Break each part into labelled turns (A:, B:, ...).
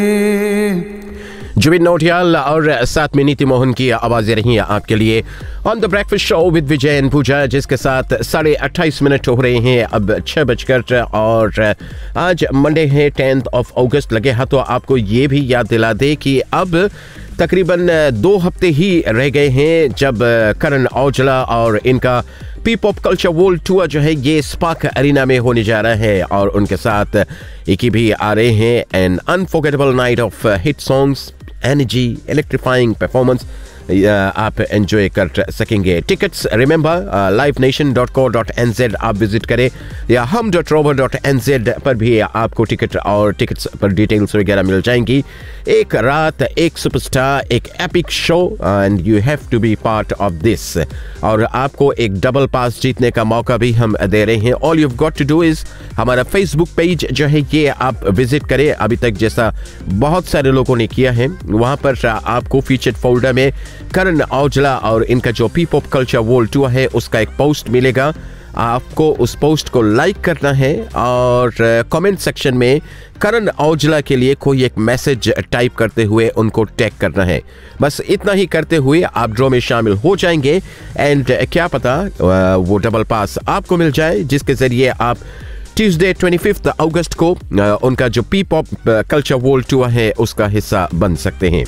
A: जुबिन नौटियाल और साथ में नीति मोहन की आवाजें रही हैं आपके लिए on the breakfast show with Vijay and पूजा, जिसके साथ 28:30 हो रहे हैं अब 6 बजकर। और आज मंडे है 10 अगस्त। लगे हाथों आपको ये भी याद दिला दे कि अब तकरीबन 2 हफ्ते ही रह गए हैं जब करण औजला और इनका P pop culture world tour जो है ये स्पार्क अरीना में होने जा रहा है। और उनके साथ एक ही भी आ रहे हैं N unforgettable night of hit songs, energy, electrifying performance आप एंजॉय कर सकेंगे। टिकट्स रिमेंबर livenation.co.nz आप विजिट करें या hum.rover.nz पर भी आपको टिकट और टिकट्स पर डिटेल्स वगैरह मिल जाएंगी। एक रात, एक सुपरस्टार, एक epic show and you have to be part of this. और आपको एक डबल पास जीतने का मौका भी हम दे रहे हैं। All you got to do is हमारा फेसबुक पेज जो है ये आप विजिट करें। अभी तक जैसा बहुत सारे लोगों ने किया है, वहां पर आपको फीचर्ड फोल्डर में करण औजला और इनका जो P pop culture world tour है उसका एक पोस्ट मिलेगा। आपको उस पोस्ट को लाइक करना है और कमेंट सेक्शन में करण औजला के लिए कोई एक मैसेज टाइप करते हुए उनको टैग करना है। बस इतना ही करते हुए आप ड्रॉ में शामिल हो जाएंगे एंड क्या पता वो डबल पास आपको मिल जाए, जिसके जरिए आप ट्यूसडे 25 अगस्त को उनका जो P pop culture world tour है उसका हिस्सा बन सकते हैं।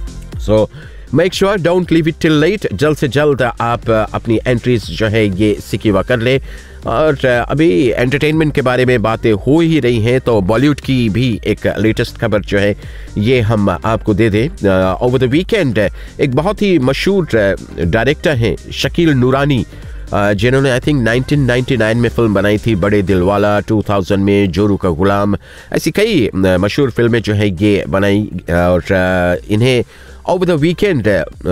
A: So make sure don't leave it till late. जल्द से जल्द आप अपनी एंट्रीज जो है ये सिक्योर कर ले। और अभी एंटरटेनमेंट के बारे में बातें हो ही रही हैं तो बॉलीवुड की भी एक लेटेस्ट खबर जो है ये हम आपको दे दें। ओवर द वीकेंड एक बहुत ही मशहूर डायरेक्टर हैं शकील नूरानी, जिन्होंने आई थिंक 1999 में फिल्म बनाई थी बड़े दिलवाला, 2000 में जोरू का गुलाम, ऐसी कई मशहूर फिल्में जो है ये बनाई। और इन्हें ओवर द वीकेंड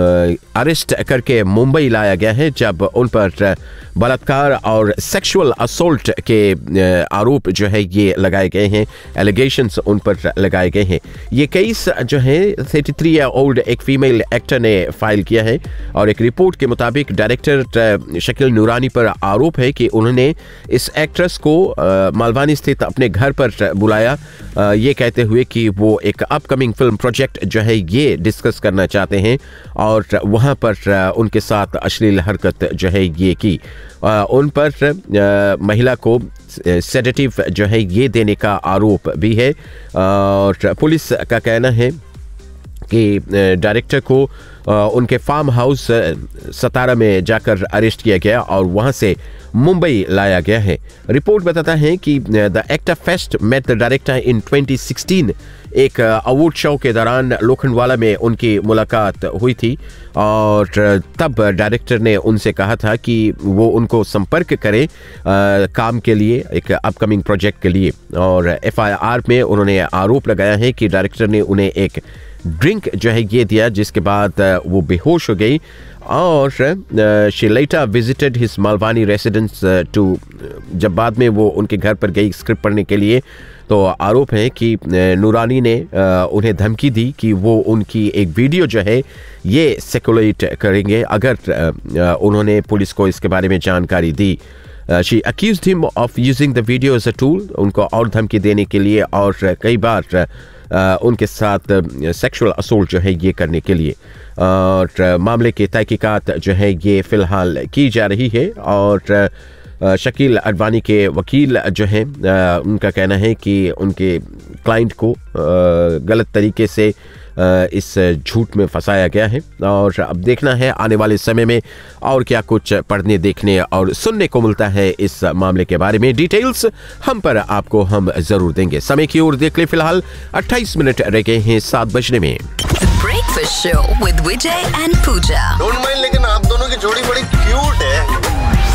A: अरेस्ट करके मुंबई लाया गया है जब उन पर बलात्कार और सेक्सुअल असोल्ट के आरोप जो है ये लगाए गए हैं, एलिगेशंस उन पर लगाए गए हैं। ये केस जो है 33 ईयर ओल्ड एक फीमेल एक्टर ने फाइल किया है और एक रिपोर्ट के मुताबिक डायरेक्टर शकील नूरानी पर आरोप है कि उन्होंने इस एक्ट्रेस को मालवानी स्थित अपने घर पर बुलाया, ये कहते हुए कि वो एक अपकमिंग फिल्म प्रोजेक्ट जो है ये डिस्कस करना चाहते हैं और वहां पर उनके साथ अश्लील हरकत जो है ये की। उन पर महिला को सेडेटिव जो है ये देने का आरोप भी है। और पुलिस का कहना है कि डायरेक्टर को उनके फार्म हाउस सतारा में जाकर अरेस्ट किया गया और वहां से मुंबई लाया गया है। रिपोर्ट बताता है कि the actor fest met the director in 2016। एक अवार्ड शो के दौरान लोखंडवाला में उनकी मुलाकात हुई थी और तब डायरेक्टर ने उनसे कहा था कि वो उनको संपर्क करें काम के लिए, एक अपकमिंग प्रोजेक्ट के लिए। और FIR में उन्होंने आरोप लगाया है कि डायरेक्टर ने उन्हें एक ड्रिंक जो है ये दिया जिसके बाद वो बेहोश हो गई और she letter visited his Malvani residence to, जब बाद में वो उनके घर पर गई स्क्रिप्ट पढ़ने के लिए तो आरोप है कि नूरानी ने उन्हें धमकी दी कि वो उनकी एक वीडियो जो है ये सर्कुलेट करेंगे अगर उन्होंने पुलिस को इसके बारे में जानकारी दी। She accused him of using the video as a tool, उनको और धमकी देने के लिए और कई बार उनके साथ सेक्सुअल असोल्ट जो है ये करने के लिए। और मामले की तहकीकात जो है ये फ़िलहाल की जा रही है। और शकील अडवाणी के वकील जो हैं उनका कहना है कि उनके क्लाइंट को गलत तरीके से इस झूठ में फंसाया गया है। और अब देखना है आने वाले समय में और क्या कुछ पढ़ने, देखने और सुनने को मिलता है इस मामले के बारे में। डिटेल्स हम पर आपको हम जरूर देंगे। समय की ओर देख ले, फिलहाल 28 मिनट रह गए हैं 7 बजने में।
B: Breakfast show with Vijay and Puja.
C: Don't mind, लेकिन आप दोनों की जोड़ी बड़ी क्यूट है।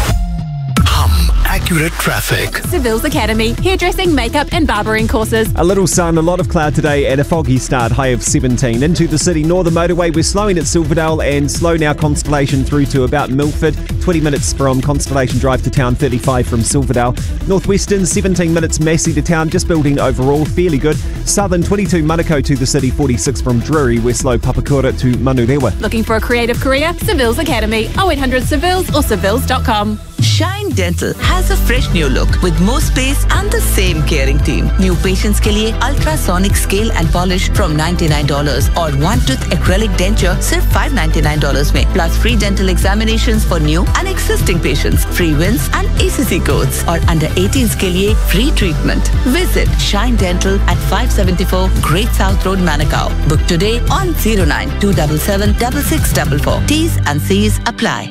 D: Accurate traffic.
E: Seville's Academy, hairdressing, makeup and barbering courses.
F: A little sun, a lot of cloud today and a foggy start, high of 17. Into the city, northern motorway, we're slowing at Silverdale and slow now Constellation through to about Milford. 20 minutes from Constellation Drive to town, 35 from Silverdale. Northwestern, 17 minutes Massey to town, just building overall, fairly good. Southern, 22 Manukau to the city, 46 from Drury. We're slow Papakura to Manurewa.
E: Looking for a creative career? Seville's Academy, 0800 Sevilles or sevilles.com.
D: Shine Dental has a fresh new look with more space and the same caring team. New patients के लिए ultrasonic scale and polish from $99 और one tooth acrylic denture सिर्फ $599 में, plus free dental examinations for new and existing patients, free wins and ACC codes और under 18s के लिए free treatment. Visit Shine Dental at 574 Great South Road, Manukau. Book today on 092776644. T's and C's apply.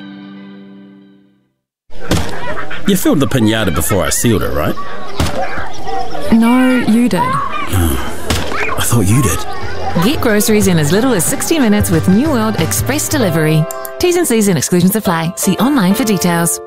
G: You filled the piñata before I sealed it, right?
H: No, you did.
G: I thought you did.
H: Get groceries in as little as 60 minutes with New World Express Delivery. T's and C's and exclusions apply. See online for details.